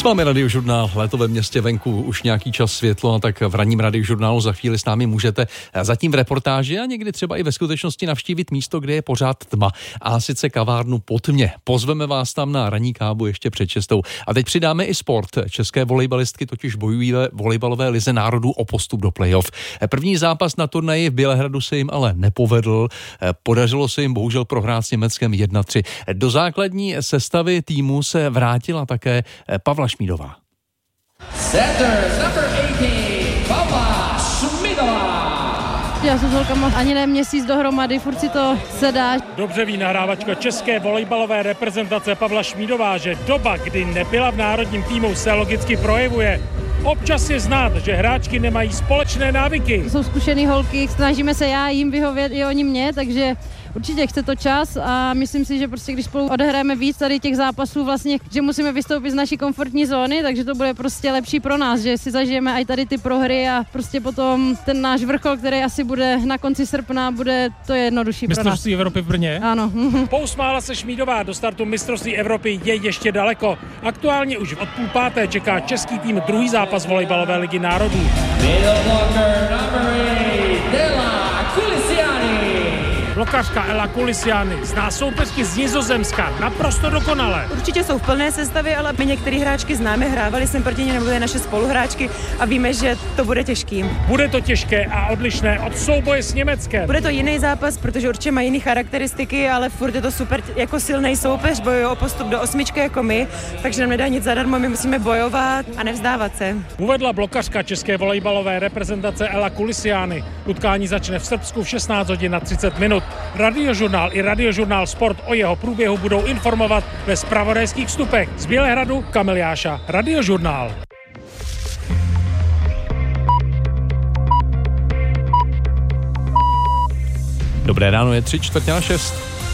Máme Radiožurnál, léto ve městě, venku už nějaký čas světlo, tak v ranním Radiožurnálu za chvíli s námi můžete zatím v reportáži a někdy třeba i ve skutečnosti navštívit místo, kde je pořád tma, a sice kavárnu Po tmě. Pozveme vás tam na ranní kávu ještě před 6. A teď přidáme i sport. České volejbalistky totiž bojují ve volejbalové lize národů o postup do playoff. První zápas na turnaji v Bělehradu se jim ale nepovedl. Podařilo se jim bohužel prohrát s Německem 1-3. Do základní sestavy týmu se vrátila také Pavla Šmídová. Center, number 18, Pavla Šmídová. Já jsem s holkama ani ne měsíc dohromady, furt si to sedá. Dobře ví nahrávačka české volejbalové reprezentace Pavla Šmídová, že doba, kdy nebyla v národním týmu, se logicky projevuje. Občas je znát, že hráčky nemají společné návyky. Jsou zkušený holky, snažíme se já jim vyhovět i oni mě, takže určitě chce to čas a myslím si, že prostě když spolu odehrajeme víc tady těch zápasů vlastně, že musíme vystoupit z naší komfortní zóny, takže to bude prostě lepší pro nás, že si zažijeme i tady ty prohry a prostě potom ten náš vrchol, který asi bude na konci srpna, bude to jednodušší pro nás. Mistrovství Evropy v Brně? Ano. Pousmála se Šmídová, do startu mistrovství Evropy je ještě daleko. Aktuálně už od 4:30 čeká český tým druhý zápas volejbalové ligy národů. Blokařka Ela Kulisiani zná soupeřky z Nizozemska naprosto dokonale. Určitě jsou v plné sestavě, ale my některé hráčky známe, hrávali jsme proti ně, nebo je naše spoluhráčky a víme, že to bude těžký. Bude to těžké a odlišné od souboje s Německem. Bude to jiný zápas, protože určitě má jiné charakteristiky, ale furt je to super jako silný soupeř, bojuje o postup do 8 jako my, takže nám nedá nic zadarmo, my musíme bojovat a nevzdávat se. Uvedla blokařka české volejbalové reprezentace Ela Kulisiani. Utkání začne v Srbsku v 16 hodin na 30 minut. Radiožurnál i Radiožurnál Sport o jeho průběhu budou informovat ve zpravodajských vstupech. Z Bělehradu Kamil Jáša, Radiožurnál. Dobré ráno, je 3:45.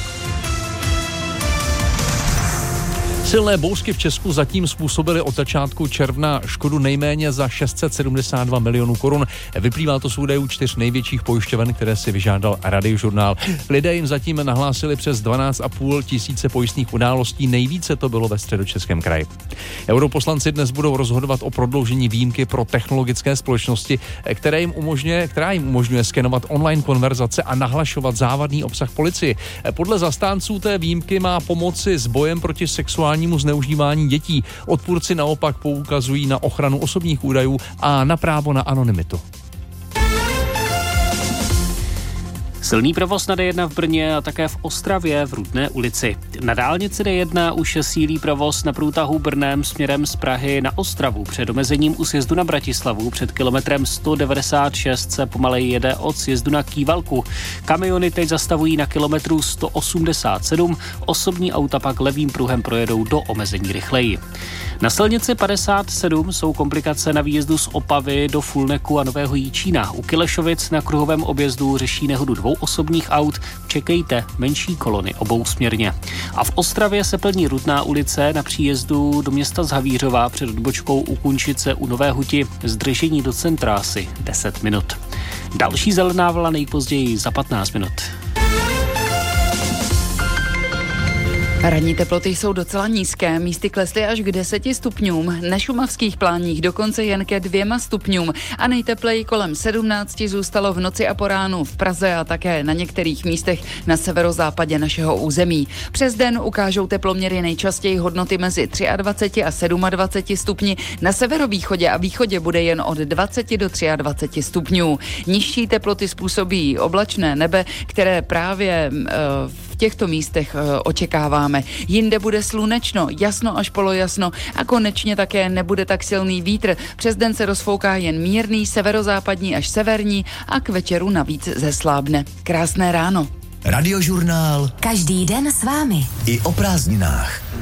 Silné bouřky v Česku zatím způsobily od začátku června škodu nejméně za 672 milionů korun. Vyplývá to z údajů 4 největších pojišťoven, které si vyžádal Radiožurnál. Lidé jim zatím nahlásili přes 12,5 tisíce pojistných událostí, nejvíce to bylo ve Středočeském kraji. Europoslanci dnes budou rozhodovat o prodloužení výjimky pro technologické společnosti, která jim umožňuje skenovat online konverzace a nahlašovat závadný obsah policii. Podle zastánců té výjimky má pomoci s bojem proti sexuálnímu zneužívání dětí. Odpůrci naopak poukazují na ochranu osobních údajů a na právo na anonymitu. Silný provoz na D1 v Brně a také v Ostravě v Rudné ulici. Na dálnici D1 už sílí provoz na průtahu Brnem směrem z Prahy na Ostravu. Před omezením u sjezdu na Bratislavu před kilometrem 196 se pomalej jede od sjezdu na Kývalku. Kamiony teď zastavují na kilometru 187, osobní auta pak levým pruhem projedou do omezení rychleji. Na silnici 57 jsou komplikace na výjezdu z Opavy do Fulneku a Nového Jičína. U Kilešovic na kruhovém objezdu řeší nehodu 2 osobních aut, čekejte menší kolony obousměrně. A v Ostravě se plní Rudná ulice na příjezdu do města z Havířova před odbočkou u Kunčice u Nové Huti, zdržení do centra asi 10 minut. Další zelená vlna nejpozději za 15 minut. Ranní teploty jsou docela nízké, místy klesly až k 10 stupňům, na šumavských pláních dokonce jen ke 2 stupňům a nejtepleji kolem 17 zůstalo v noci a po ránu v Praze a také na některých místech na severozápadě našeho území. Přes den ukážou teploměry nejčastěji hodnoty mezi 23 a 27 stupni, na severovýchodě a východě bude jen od 20 do 23 stupňů. Nižší teploty způsobí oblačné nebe, které právě v těchto místech očekáváme. Jinde bude slunečno, jasno až polojasno a konečně také nebude tak silný vítr. Přes den se rozfouká jen mírný severozápadní až severní a k večeru navíc zeslábne. Krásné ráno. Radiožurnál. Každý den s vámi. I o prázdninách.